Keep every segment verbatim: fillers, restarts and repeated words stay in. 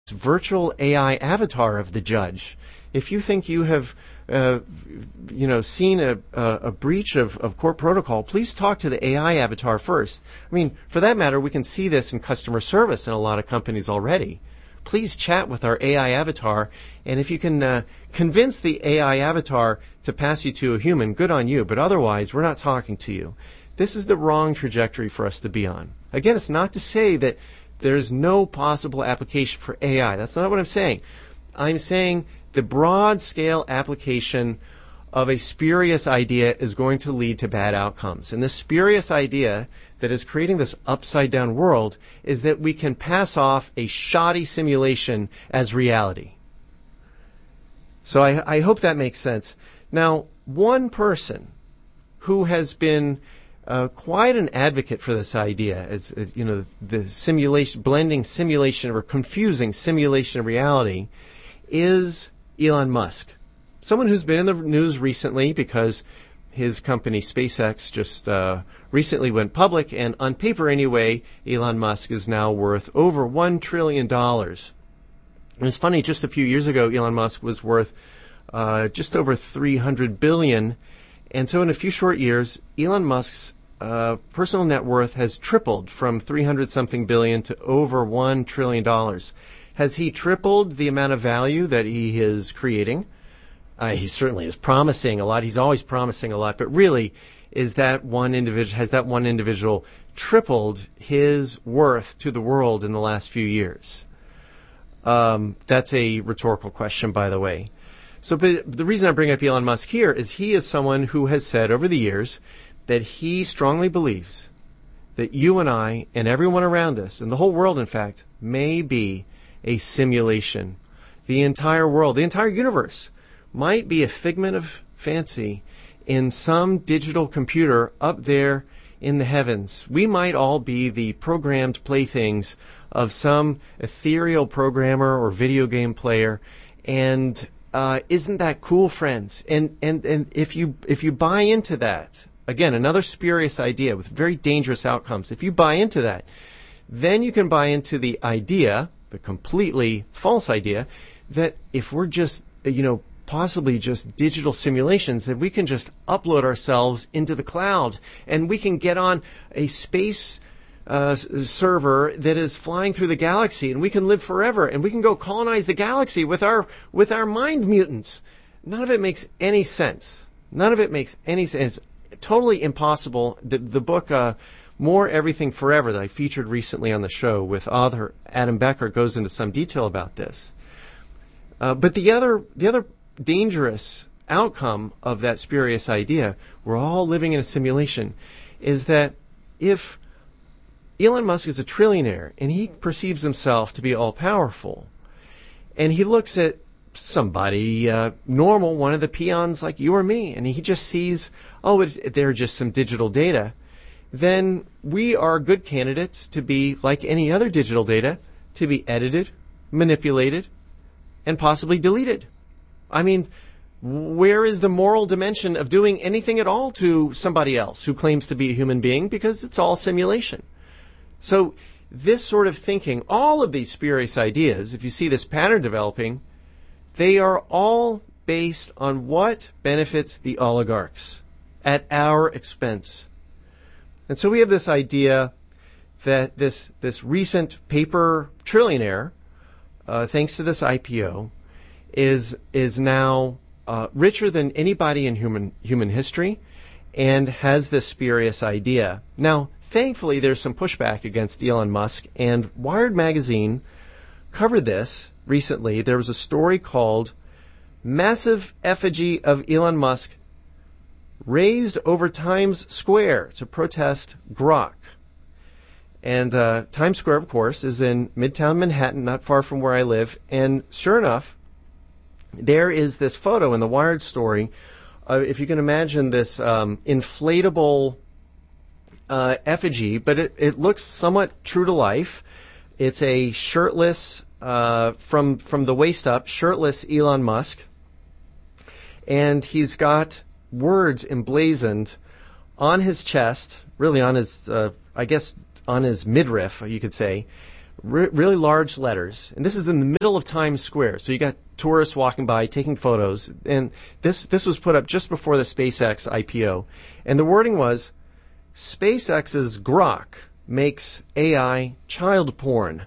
virtual A I avatar of the judge. If you think you have, uh, you know, seen a, a, a breach of, of court protocol, please talk to the A I avatar first. I mean, for that matter, we can see this in customer service in a lot of companies already. Please chat with our A I avatar, and if you can uh, convince the A I avatar to pass you to a human, good on you, but otherwise, we're not talking to you. This is the wrong trajectory for us to be on. Again, it's not to say that there's no possible application for A I. That's not what I'm saying. I'm saying the broad-scale application of a spurious idea is going to lead to bad outcomes. And the spurious idea that is creating this upside-down world is that we can pass off a shoddy simulation as reality. So I, I hope that makes sense. Now, one person who has been uh, quite an advocate for this idea, as uh, you know, the simulation, blending simulation or confusing simulation and reality, is Elon Musk. Someone who's been in the news recently because his company SpaceX just uh, recently went public, and on paper anyway, Elon Musk is now worth over one trillion dollars. And it's funny, just a few years ago, Elon Musk was worth uh, just over three hundred billion dollars. And so in a few short years, Elon Musk's uh, personal net worth has tripled from three hundred something billion to over one trillion dollars. Has he tripled the amount of value that he is creating? Uh, he certainly is promising a lot. He's always promising a lot. But really, is that one individual, has that one individual tripled his worth to the world in the last few years? Um, that's a rhetorical question, by the way. So, but the reason I bring up Elon Musk here is he is someone who has said over the years that he strongly believes that you and I and everyone around us, and the whole world, in fact, may be a simulation. The entire world, the entire universe, might be a figment of fancy in some digital computer up there in the heavens. We might all be the programmed playthings of some ethereal programmer or video game player. And uh, isn't that cool, friends? And and and if you if you buy into that, again, another spurious idea with very dangerous outcomes. If you buy into that, then you can buy into the idea, the completely false idea, that if we're just, you know, possibly just digital simulations, that we can just upload ourselves into the cloud and we can get on a space uh, server that is flying through the galaxy and we can live forever and we can go colonize the galaxy with our with our mind mutants. None of it makes any sense. None of it makes any sense. It's totally impossible. The, the book uh, More Everything Forever that I featured recently on the show with author Adam Becker goes into some detail about this. Uh, but the other the other dangerous outcome of that spurious idea, we're all living in a simulation, is that if Elon Musk is a trillionaire and he perceives himself to be all-powerful, and he looks at somebody uh, normal, one of the peons like you or me, and he just sees, oh, it's, they're just some digital data, then we are good candidates to be, like any other digital data, to be edited, manipulated, and possibly deleted. I mean, where is the moral dimension of doing anything at all to somebody else who claims to be a human being? Because it's all simulation. So this sort of thinking, all of these spurious ideas, if you see this pattern developing, they are all based on what benefits the oligarchs at our expense. And so we have this idea that this, this recent paper trillionaire, uh, thanks to this I P O, is is now uh, richer than anybody in human human history and has this spurious idea. Now, thankfully, there's some pushback against Elon Musk, and Wired Magazine covered this recently. There was a story called Massive Effigy of Elon Musk Raised Over Times Square to Protest Grok. And uh, Times Square, of course, is in Midtown Manhattan, not far from where I live. And sure enough, there is this photo in the Wired story. Uh, if you can imagine this um, inflatable uh, effigy, but it, it looks somewhat true to life. It's a shirtless, uh, from from the waist up, shirtless Elon Musk, and he's got words emblazoned on his chest, really on his, uh, I guess, on his midriff, you could say. re- really large letters, and this is in the middle of Times Square. So you got tourists walking by taking photos, and this this was put up just before the SpaceX I P O, and the wording was, SpaceX's Grok makes A I child porn.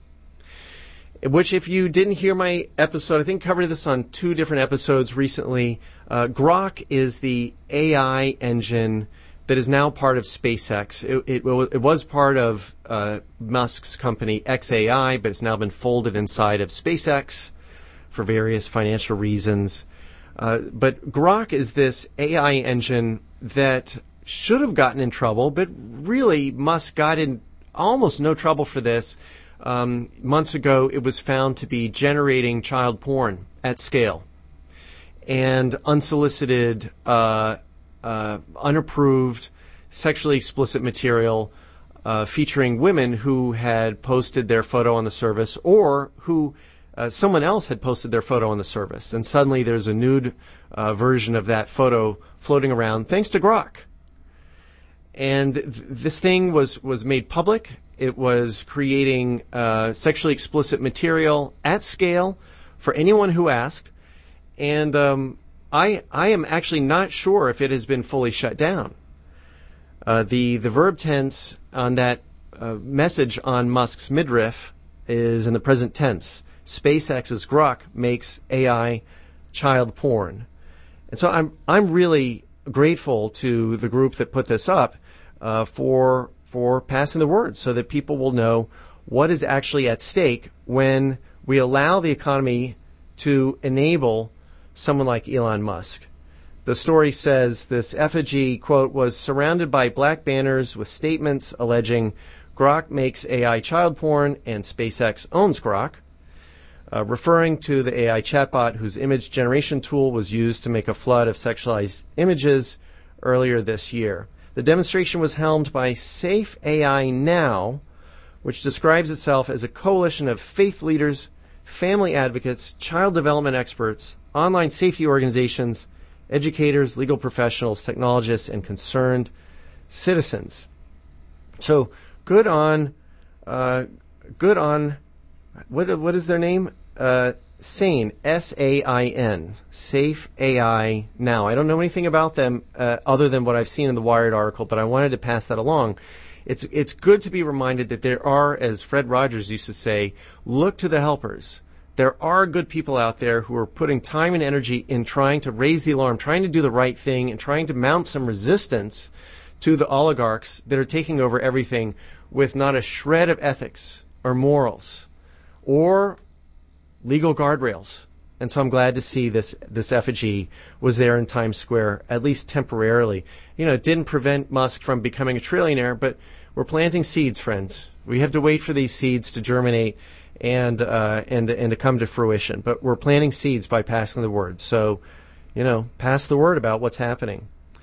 Which, if you didn't hear my episode, I think covered this on two different episodes recently. Uh, Grok is the A I engine that is now part of SpaceX. It, it, it was part of uh, Musk's company X A I, but it's now been folded inside of SpaceX for various financial reasons. Uh, but Grok is this A I engine that should have gotten in trouble, but really Musk got in almost no trouble for this. Um, months ago, it was found to be generating child porn at scale and unsolicited, uh, uh, unapproved, sexually explicit material uh, featuring women who had posted their photo on the service, or who uh, someone else had posted their photo on the service. And suddenly there's a nude uh, version of that photo floating around thanks to Grok. And th- this thing was, was made public. It was creating uh, sexually explicit material at scale for anyone who asked. And um, I I am actually not sure if it has been fully shut down. Uh, the, the verb tense on that uh, message on Musk's midriff is in the present tense. SpaceX's Grok makes A I child porn. And so I'm I'm really grateful to the group that put this up uh, for for passing the word so that people will know what is actually at stake when we allow the economy to enable someone like Elon Musk. The story says this effigy, quote, was surrounded by black banners with statements alleging Grok makes A I child porn and SpaceX owns Grok, uh, referring to the A I chatbot whose image generation tool was used to make a flood of sexualized images earlier this year. The demonstration was helmed by Safe A I Now, which describes itself as a coalition of faith leaders, family advocates, child development experts, online safety organizations, educators, legal professionals, technologists, and concerned citizens. So good on, uh, good on, what what is their name? Uh, Sain, S A I N, Safe A I Now. I don't know anything about them uh, other than what I've seen in the Wired article, but I wanted to pass that along. It's it's good to be reminded that there are, as Fred Rogers used to say, look to the helpers. There are good people out there who are putting time and energy in trying to raise the alarm, trying to do the right thing, and trying to mount some resistance to the oligarchs that are taking over everything with not a shred of ethics or morals or legal guardrails. And so I'm glad to see this this effigy was there in Times Square, at least temporarily. You know, it didn't prevent Musk from becoming a trillionaire, but we're planting seeds, friends. We have to wait for these seeds to germinate and uh, and and to come to fruition. But we're planting seeds by passing the word. So, you know, pass the word about what's happening.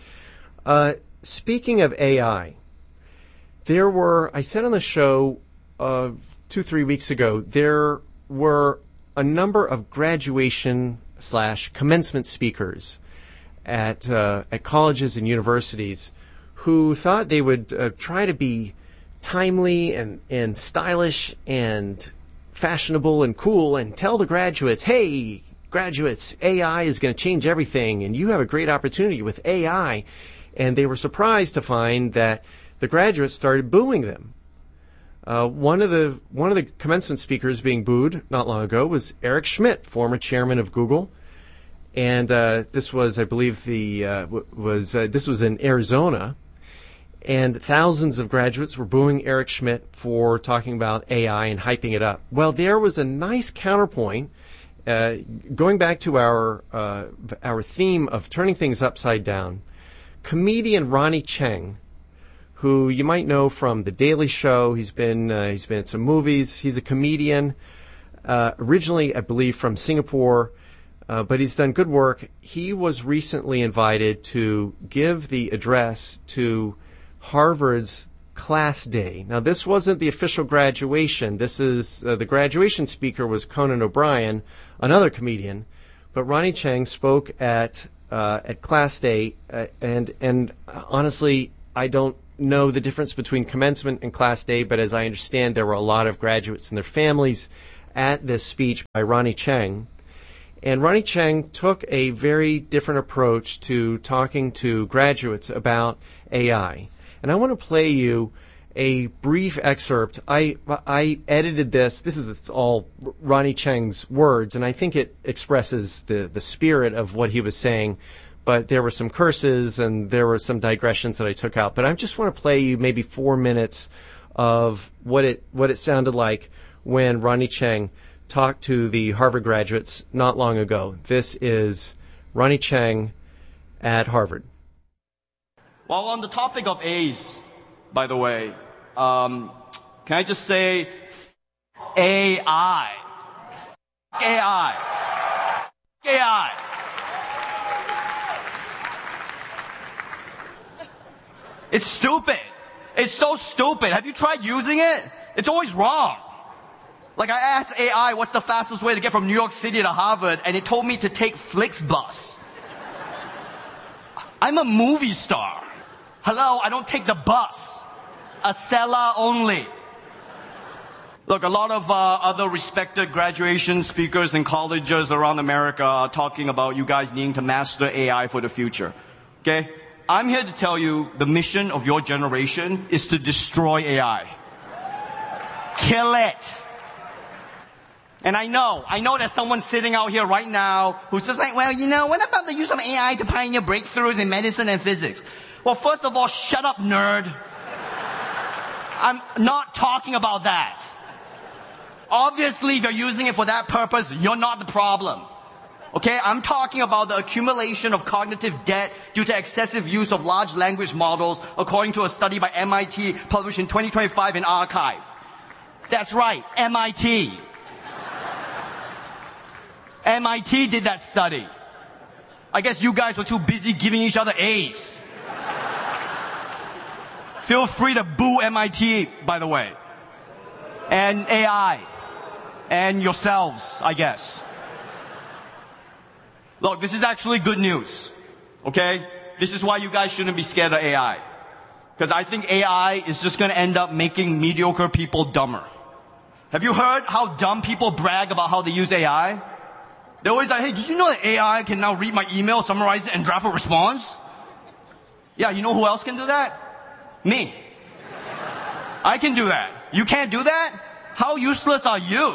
Uh, speaking of A I, there were, I said on the show uh, two, three weeks ago, there were a number of graduation slash commencement speakers at uh, at colleges and universities who thought they would uh, try to be timely and, and stylish and fashionable and cool and tell the graduates, hey, graduates, A I is going to change everything and you have a great opportunity with A I. And they were surprised to find that the graduates started booing them. Uh, one of the one of the commencement speakers being booed not long ago was Eric Schmidt, former chairman of Google, and uh, this was, I believe, the uh, w- was uh, this was in Arizona, and thousands of graduates were booing Eric Schmidt for talking about A I and hyping it up. Well, there was a nice counterpoint, uh, going back to our uh, our theme of turning things upside down. Comedian Ronny Chieng, who you might know from The Daily Show. He's been uh, he's been in some movies. He's a comedian, uh, originally, I believe, from Singapore, uh, but he's done good work. He was recently invited to give the address to Harvard's Class Day. Now, this wasn't the official graduation. This is uh, the graduation speaker was Conan O'Brien, another comedian, but Ronny Chieng spoke at uh, at Class Day, uh, and and honestly, I don't know the difference between commencement and class day, but as I understand, there were a lot of graduates and their families at this speech by Ronny Chieng. And Ronny Chieng took a very different approach to talking to graduates about A I. And I want to play you a brief excerpt. I I edited this. This is all Ronny Chieng's words, and I think it expresses the, the spirit of what he was saying. But there were some curses and there were some digressions that I took out. But I just want to play you maybe four minutes of what it what it sounded like when Ronny Chieng talked to the Harvard graduates not long ago. This is Ronny Chieng at Harvard. Well, on the topic of A's, by the way, um, can I just say A I? A I. A I. It's stupid. It's so stupid. Have you tried using it? It's always wrong. Like I asked A I what's the fastest way to get from New York City to Harvard, and it told me to take Flixbus. I'm a movie star. Hello, I don't take the bus. Acela only. Look, a lot of uh, other respected graduation speakers in colleges around America are talking about you guys needing to master A I for the future. Okay? I'm here to tell you the mission of your generation is to destroy A I. Kill it. And I know, I know there's someone sitting out here right now who's just like, well, you know, what about the use of A I to pioneer breakthroughs in medicine and physics? Well, first of all, shut up, nerd. I'm not talking about that. Obviously, if you're using it for that purpose, you're not the problem. Okay, I'm talking about the accumulation of cognitive debt due to excessive use of large language models, according to a study by M I T published in twenty twenty-five in Archive. That's right, M I T. M I T did that study. I guess you guys were too busy giving each other A's. Feel free to boo M I T, by the way. And A I. And yourselves, I guess. Look, this is actually good news. Okay? This is why you guys shouldn't be scared of A I. Because I think A I is just going to end up making mediocre people dumber. Have you heard how dumb people brag about how they use A I? They're always like, hey, did you know that A I can now read my email, summarize it, and draft a response? Yeah, you know who else can do that? Me. I can do that. You can't do that? How useless are you?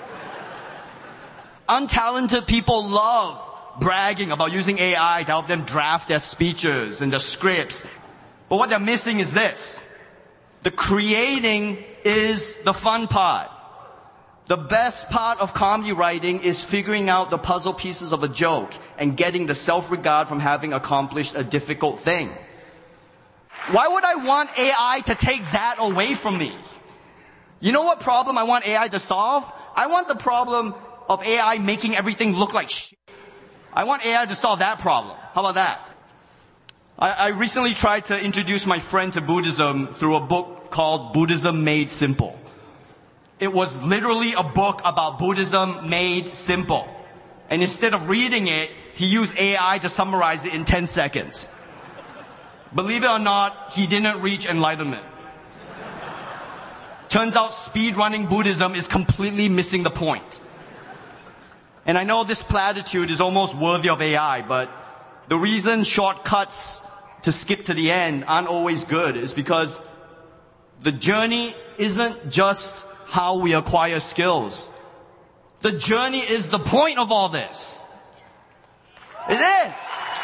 Untalented people love bragging about using A I to help them draft their speeches and their scripts. But what they're missing is this. The creating is the fun part. The best part of comedy writing is figuring out the puzzle pieces of a joke and getting the self-regard from having accomplished a difficult thing. Why would I want A I to take that away from me? You know what problem I want A I to solve? I want the problem of A I making everything look like shit. I want A I to solve that problem. How about that? I, I recently tried to introduce my friend to Buddhism through a book called Buddhism Made Simple. It was literally a book about Buddhism made simple. And instead of reading it, he used A I to summarize it in ten seconds. Believe it or not, he didn't reach enlightenment. Turns out speedrunning Buddhism is completely missing the point. And I know this platitude is almost worthy of A I, but the reason shortcuts to skip to the end aren't always good is because the journey isn't just how we acquire skills. The journey is the point of all this. It is.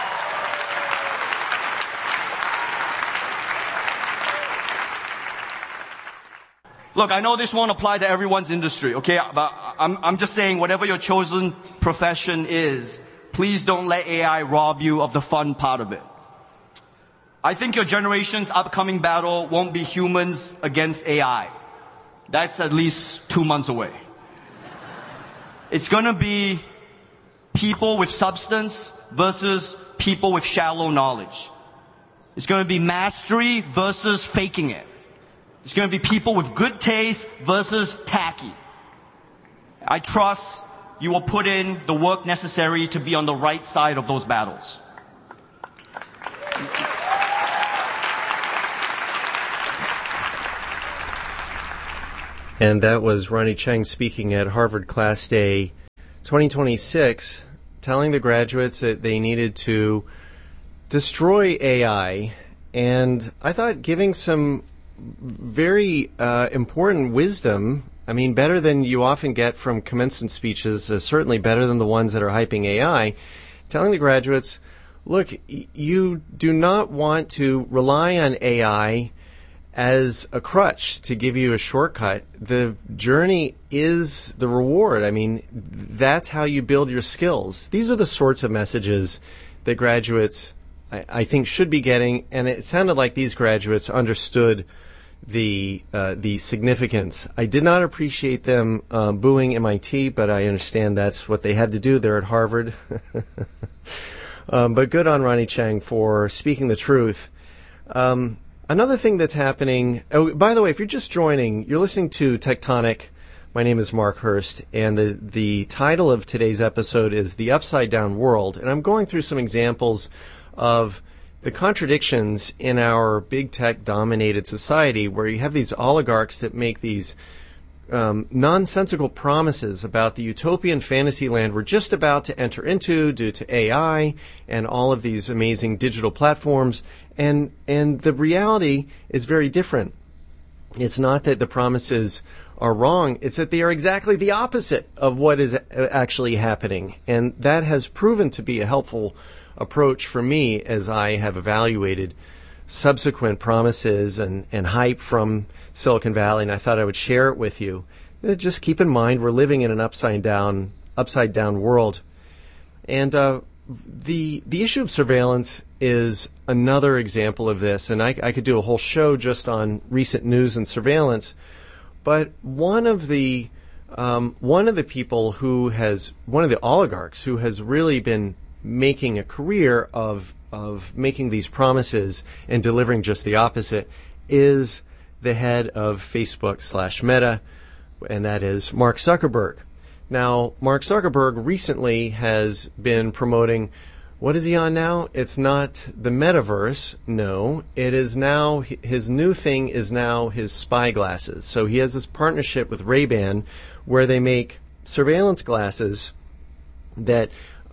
Look, I know this won't apply to everyone's industry, okay? But I'm, I'm just saying, whatever your chosen profession is, please don't let A I rob you of the fun part of it. I think your generation's upcoming battle won't be humans against A I. That's at least two months away. It's gonna be people with substance versus people with shallow knowledge. It's gonna be mastery versus faking it. It's going to be people with good taste versus tacky. I trust you will put in the work necessary to be on the right side of those battles. And that was Ronny Chieng speaking at Harvard Class Day twenty twenty-six, telling the graduates that they needed to destroy A I. And I thought giving some very uh, important wisdom, I mean, better than you often get from commencement speeches, uh, certainly better than the ones that are hyping A I, telling the graduates, look, y- you do not want to rely on A I as a crutch to give you a shortcut. The journey is the reward. I mean, that's how you build your skills. These are the sorts of messages that graduates, I, I think, should be getting, and it sounded like these graduates understood the uh, the significance. I did not appreciate them uh, booing M I T, but I understand that's what they had to do. They're at Harvard. um, but good on Ronny Chieng for speaking the truth. Um, Another thing that's happening, oh, by the way, if you're just joining, you're listening to Tectonic. My name is Mark Hurst, and the, the title of today's episode is The Upside Down World. And I'm going through some examples of the contradictions in our big tech-dominated society where you have these oligarchs that make these um, nonsensical promises about the utopian fantasy land we're just about to enter into due to A I and all of these amazing digital platforms. And and the reality is very different. It's not that the promises are wrong. It's that they are exactly the opposite of what is actually happening. And that has proven to be a helpful approach for me as I have evaluated subsequent promises and, and hype from Silicon Valley. And I thought I would share it with you. Just keep in mind we're living in an upside down, upside down world. And uh, the the issue of surveillance is another example of this, and I, I could do a whole show just on recent news and surveillance. But one of the um, one of the people who has one of the oligarchs who has really been making a career of of making these promises and delivering just the opposite is the head of Facebook slash Meta, and that is Mark Zuckerberg. Now, Mark Zuckerberg recently has been promoting, what is he on now? It's not the metaverse. No, it is now, his new thing is now his spy glasses. So he has this partnership with Ray-Ban where they make surveillance glasses that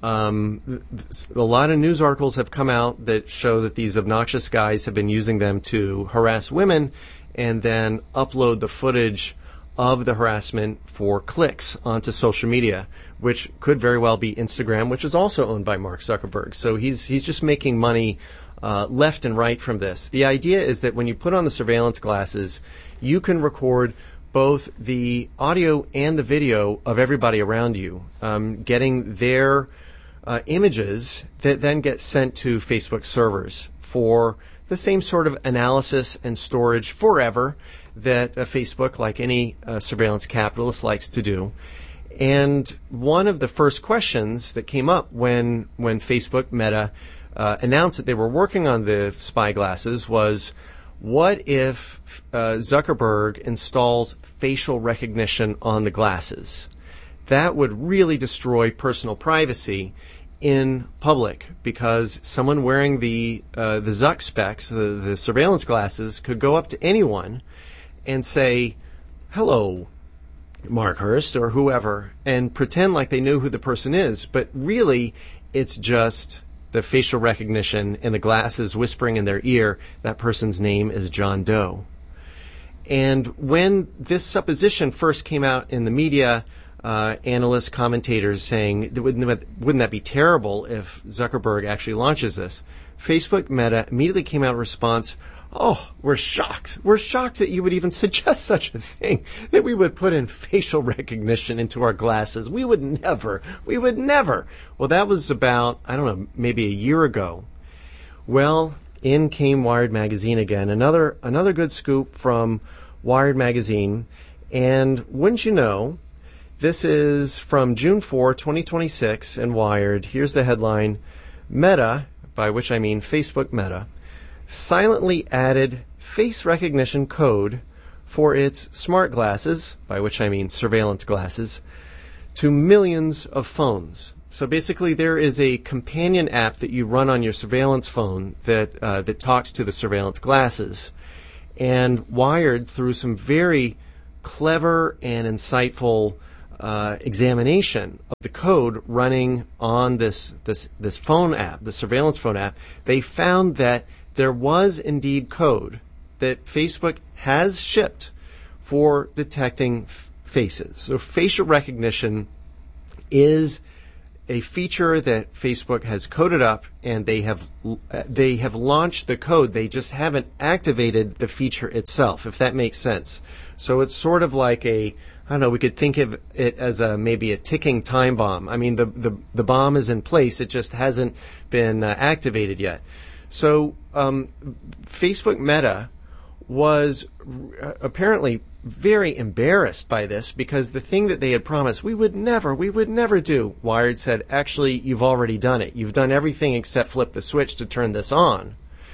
um, a lot of news articles have come out that show that these obnoxious guys have been using them to harass women and then upload the footage of the harassment for clicks onto social media, which could very well be Instagram, which is also owned by Mark Zuckerberg. So he's he's just making money uh, left and right from this. The idea is that when you put on the surveillance glasses, you can record both the audio and the video of everybody around you, um, getting their uh, images that then get sent to Facebook servers for the same sort of analysis and storage forever that uh, Facebook, like any uh, surveillance capitalist, likes to do. And one of the first questions that came up when when Facebook Meta uh, announced that they were working on the spy glasses was, what if uh, Zuckerberg installs facial recognition on the glasses? That would really destroy personal privacy in public, because someone wearing the uh, the Zuck specs, the, the surveillance glasses, could go up to anyone and say, hello, Mark Hurst, or whoever, and pretend like they knew who the person is. But really, it's just the facial recognition and the glasses whispering in their ear, that person's name is John Doe. And when this supposition first came out in the media, uh, analysts, commentators saying, wouldn't wouldn't that be terrible if Zuckerberg actually launches this? Facebook Meta immediately came out in response, oh, we're shocked. We're shocked that you would even suggest such a thing, that we would put in facial recognition into our glasses. We would never. We would never. Well, that was about, I don't know, maybe a year ago. Well, in came Wired Magazine again. Another another good scoop from Wired Magazine. And wouldn't you know, this is from June fourth, twenty twenty-six, in Wired. Here's the headline. Meta, by which I mean Facebook Meta, silently added face recognition code for its smart glasses, by which I mean surveillance glasses, to millions of phones. So basically there is a companion app that you run on your surveillance phone that uh, that talks to the surveillance glasses. And Wired, through some very clever and insightful uh, examination of the code running on this this this phone app, the surveillance phone app, they found that there was indeed code that Facebook has shipped for detecting f- faces. So facial recognition is a feature that Facebook has coded up, and they have uh, they have launched the code. They just haven't activated the feature itself, if that makes sense. So it's sort of like a, I don't know, we could think of it as a maybe a ticking time bomb. I mean, the the, the bomb is in place. It just hasn't been uh, activated yet. So um, Facebook Meta was r- apparently very embarrassed by this, because the thing that they had promised, we would never, we would never do, Wired said, actually, you've already done it. You've done everything except flip the switch to turn this on.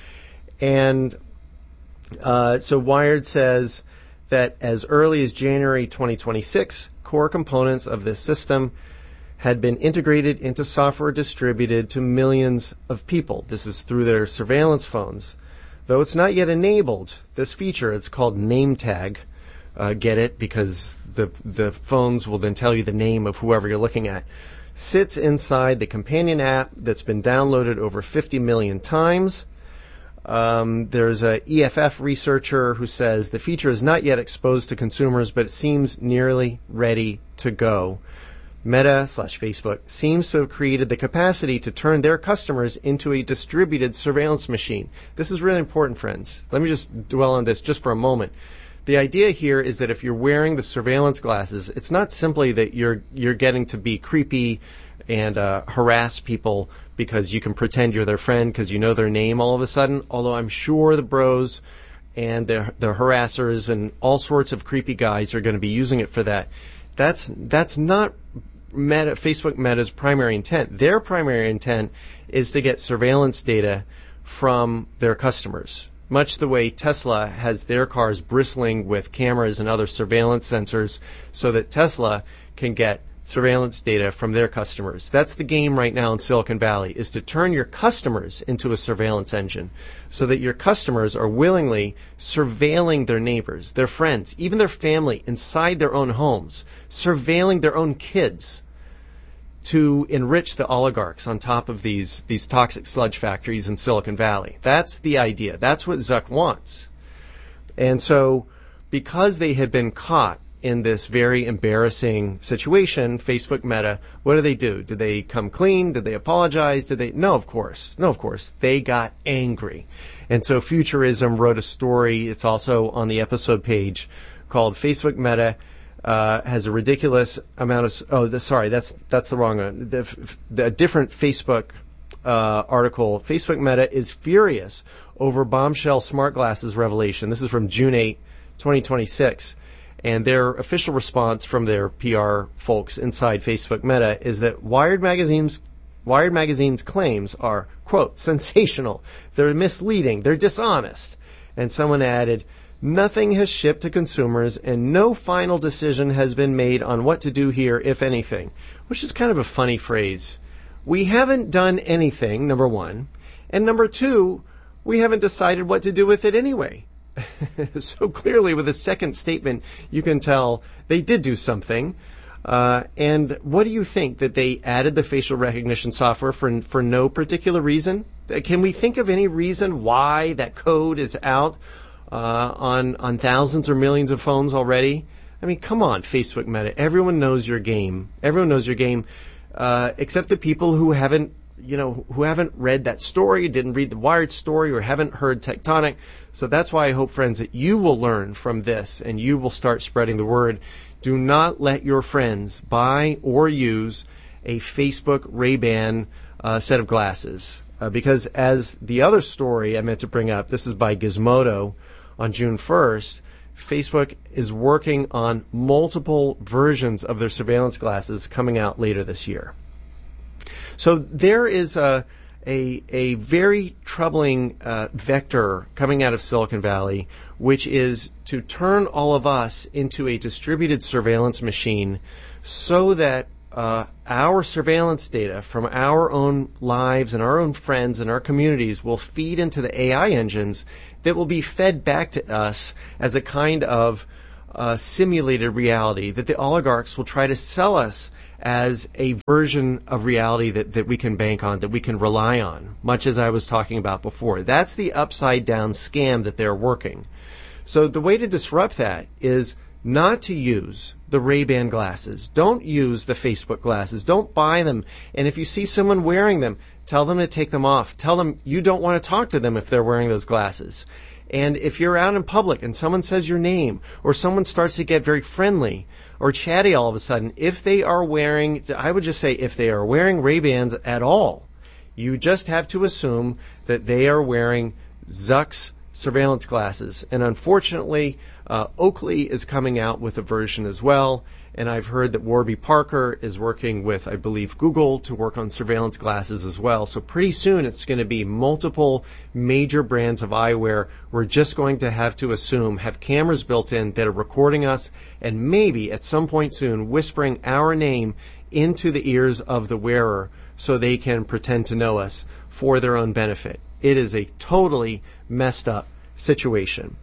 And uh, so Wired says that as early as January twenty twenty-six, core components of this system had been integrated into software distributed to millions of people. This is through their surveillance phones. Though it's not yet enabled, this feature, it's called name tag. Uh, get it? Because the the phones will then tell you the name of whoever you're looking at. Sits inside the companion app that's been downloaded over fifty million times. Um, there's a E F F researcher who says the feature is not yet exposed to consumers, but it seems nearly ready to go. Meta slash Facebook seems to have created the capacity to turn their customers into a distributed surveillance machine. This is really important, friends. Let me just dwell on this just for a moment. The idea here is that if you're wearing the surveillance glasses, it's not simply that you're you're getting to be creepy and uh, harass people because you can pretend you're their friend because you know their name all of a sudden. Although I'm sure the bros and the the harassers and all sorts of creepy guys are going to be using it for that. That's that's not Meta, Facebook Meta's primary intent. Their primary intent is to get surveillance data from their customers, much the way Tesla has their cars bristling with cameras and other surveillance sensors so that Tesla can get surveillance data from their customers. That's the game right now in Silicon Valley, is to turn your customers into a surveillance engine so that your customers are willingly surveilling their neighbors, their friends, even their family inside their own homes, surveilling their own kids to enrich the oligarchs on top of these, these toxic sludge factories in Silicon Valley. That's the idea. That's what Zuck wants. And so because they had been caught in this very embarrassing situation, Facebook Meta, what did they do? Did they come clean? Did they apologize? Did they? No, of course. No, of course. They got angry. And so Futurism wrote a story. It's also on the episode page called Facebook Meta uh, has a ridiculous amount of, oh, the, sorry, that's, that's the wrong one. The, the different Facebook uh, article. Facebook Meta is furious over bombshell smart glasses revelation. This is from June eighth, twenty twenty-six. And their official response from their P R folks inside Facebook Meta is that Wired Magazine's Wired Magazine's claims are, quote, sensational. They're misleading. They're dishonest. And someone added, nothing has shipped to consumers and no final decision has been made on what to do here, if anything. Which is kind of a funny phrase. We haven't done anything, number one. And number two, we haven't decided what to do with it anyway. So clearly with the second statement, you can tell they did do something. Uh, and what do you think? That they added the facial recognition software for for no particular reason? Can we think of any reason why that code is out uh, on on thousands or millions of phones already? I mean, come on, Facebook Meta. Everyone knows your game. Everyone knows your game, uh, except the people who haven't, you know, who haven't read that story, didn't read the Wired story, or haven't heard Tectonic. So that's why I hope, friends, that you will learn from this and you will start spreading the word. Do not let your friends buy or use a Facebook Ray-Ban uh, set of glasses. Uh, because as the other story I meant to bring up, this is by Gizmodo on June first, Facebook is working on multiple versions of their surveillance glasses coming out later this year. So there is a a, a very troubling uh, vector coming out of Silicon Valley, which is to turn all of us into a distributed surveillance machine so that uh, our surveillance data from our own lives and our own friends and our communities will feed into the A I engines that will be fed back to us as a kind of uh, simulated reality that the oligarchs will try to sell us as a version of reality that, that we can bank on, that we can rely on, much as I was talking about before. That's the upside down scam that they're working. So the way to disrupt that is not to use the Ray-Ban glasses. Don't use the Facebook glasses. Don't buy them. And if you see someone wearing them, tell them to take them off. Tell them you don't want to talk to them if they're wearing those glasses. And if you're out in public and someone says your name, or someone starts to get very friendly or chatty all of a sudden, if they are wearing, I would just say if they are wearing Ray-Bans at all, you just have to assume that they are wearing Zuck's surveillance glasses. And unfortunately, uh, Oakley is coming out with a version as well. And I've heard that Warby Parker is working with, I believe, Google to work on surveillance glasses as well. So pretty soon it's going to be multiple major brands of eyewear. We're just going to have to assume have cameras built in that are recording us and maybe at some point soon whispering our name into the ears of the wearer so they can pretend to know us for their own benefit. It is a totally messed up situation.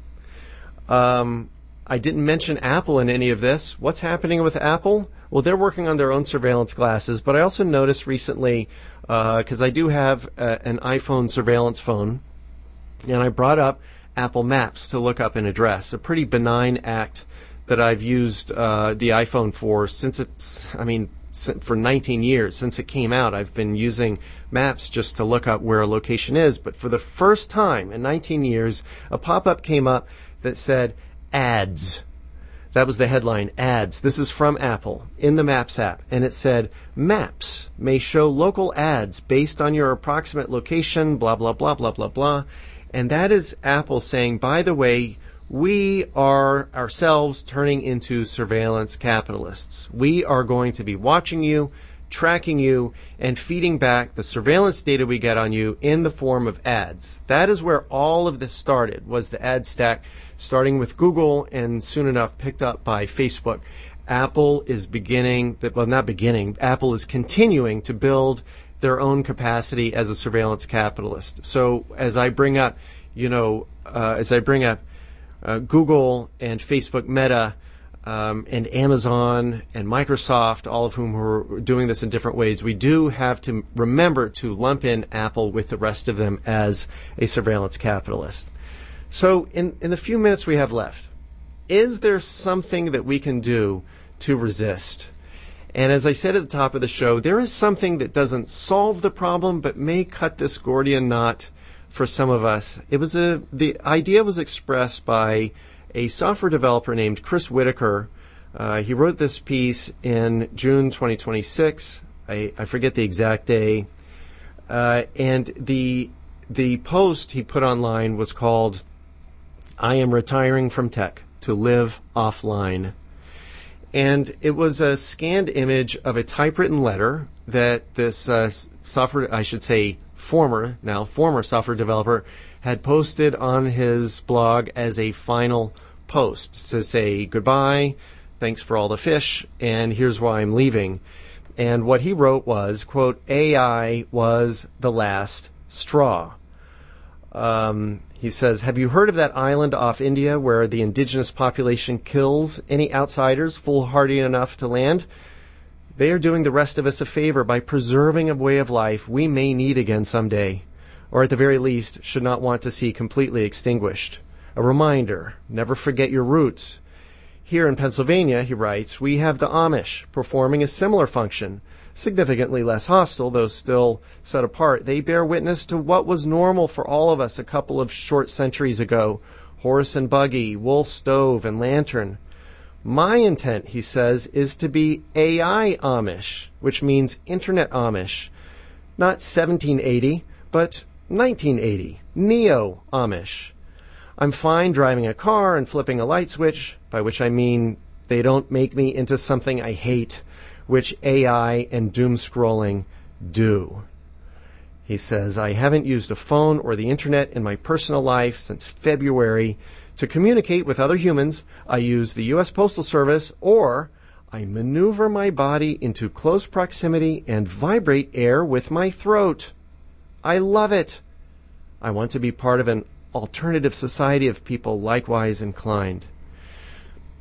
Um, I didn't mention Apple in any of this. What's happening with Apple? Well, they're working on their own surveillance glasses, but I also noticed recently, because uh, I do have a, an iPhone surveillance phone, and I brought up Apple Maps to look up an address, a pretty benign act that I've used uh, the iPhone for since it's, I mean, for nineteen years. Since it came out, I've been using Maps just to look up where a location is. But for the first time in nineteen years, a pop-up came up that said, ads. That was the headline, ads. This is from Apple in the Maps app. And it said, Maps may show local ads based on your approximate location, blah, blah, blah, blah, blah, blah. And that is Apple saying, by the way, we are ourselves turning into surveillance capitalists. We are going to be watching you, tracking you, and feeding back the surveillance data we get on you in the form of ads. That is where all of this started, was the ad stack, starting with Google and soon enough picked up by Facebook. Apple is beginning, well, not beginning, Apple is continuing to build their own capacity as a surveillance capitalist. So as I bring up, you know, uh, as I bring up uh, Google and Facebook Meta, Um, and Amazon and Microsoft, all of whom are doing this in different ways, we do have to remember to lump in Apple with the rest of them as a surveillance capitalist. So in, in the few minutes we have left, is there something that we can do to resist? And as I said at the top of the show, there is something that doesn't solve the problem but may cut this Gordian knot for some of us. It was a the idea was expressed by a software developer named Chris Whitaker. Uh, he wrote this piece in June twenty twenty-six. I, I forget the exact day. Uh, and the the post he put online was called, I am retiring from tech to live offline. And it was a scanned image of a typewritten letter that this uh, software, I should say former, now former software developer had posted on his blog as a final post to say goodbye, thanks for all the fish, and here's why I'm leaving. And what he wrote was, quote, A I was the last straw. Um, he says, have you heard of that island off India where the indigenous population kills any outsiders foolhardy enough to land? They are doing the rest of us a favor by preserving a way of life we may need again someday, or at the very least should not want to see completely extinguished. A reminder, never forget your roots. Here in Pennsylvania, he writes, we have the Amish performing a similar function, significantly less hostile, though still set apart. They bear witness to what was normal for all of us a couple of short centuries ago, horse and buggy, wool stove and lantern. My intent, he says, is to be A I Amish, which means Internet Amish. Not seventeen eighty, but nineteen eighty, Neo Amish. I'm fine driving a car and flipping a light switch, by which I mean they don't make me into something I hate, which A I and doom scrolling do. He says, I haven't used a phone or the internet in my personal life since February. To communicate with other humans, I use the U S Postal Service, or I maneuver my body into close proximity and vibrate air with my throat. I love it. I want to be part of an alternative society of people likewise inclined.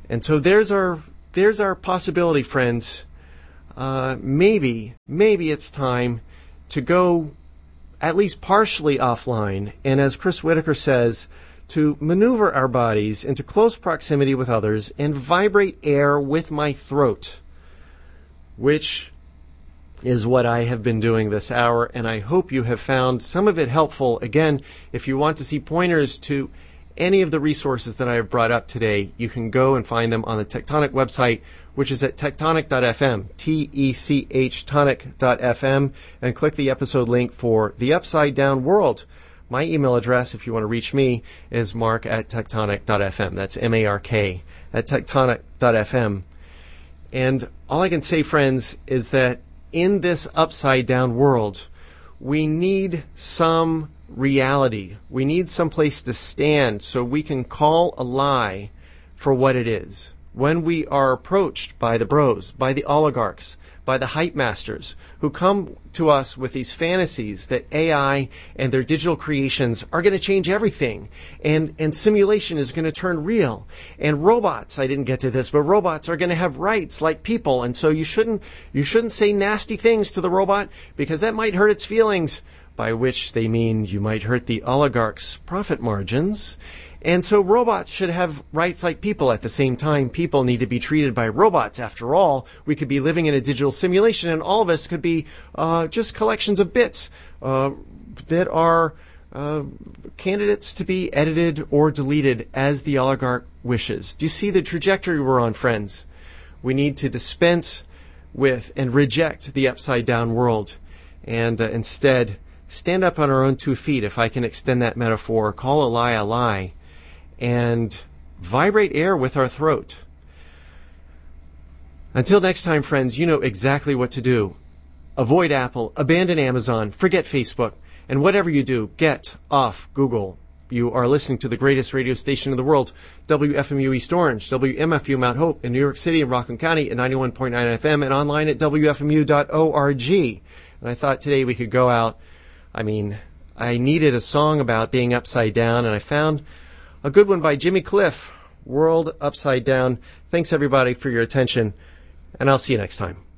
And so there's our there's our possibility, friends. Uh, maybe, maybe it's time to go at least partially offline, and as Chris Whitaker says, to maneuver our bodies into close proximity with others and vibrate air with my throat, which is what I have been doing this hour, and I hope you have found some of it helpful. Again, if you want to see pointers to any of the resources that I have brought up today, you can go and find them on the Tectonic website, which is at tectonic dot f m, T E C H tonic dot f m, and click the episode link for The Upside Down World. My email address, if you want to reach me, is mark at tectonic dot f m. That's M A R K at tectonic dot f m. And all I can say, friends, is that in this upside down world, we need some reality. We need some place to stand so we can call a lie for what it is. When we are approached by the bros, by the oligarchs, by the hype masters who come to us with these fantasies that A I and their digital creations are going to change everything, and, and simulation is going to turn real, and robots, I didn't get to this, but robots are going to have rights like people, and so you shouldn't, you shouldn't say nasty things to the robot because that might hurt its feelings, by which they mean you might hurt the oligarchs' profit margins. And so robots should have rights like people. At the same time, people need to be treated by robots. After all, we could be living in a digital simulation, and all of us could be uh, just collections of bits uh, that are uh, candidates to be edited or deleted as the oligarch wishes. Do you see the trajectory we're on, friends? We need to dispense with and reject the upside-down world, and uh, instead stand up on our own two feet, if I can extend that metaphor, call a lie a lie, and vibrate air with our throat. Until next time, friends, you know exactly what to do. Avoid Apple, abandon Amazon, forget Facebook, and whatever you do, get off Google. You are listening to the greatest radio station in the world, W F M U East Orange, W M F U Mount Hope in New York City and Rockland County at ninety-one point nine F M, and online at W F M U dot org. And I thought today we could go out. I mean, I needed a song about being upside down, and I found a good one by Jimmy Cliff, World Upside Down. Thanks, everybody, for your attention, and I'll see you next time.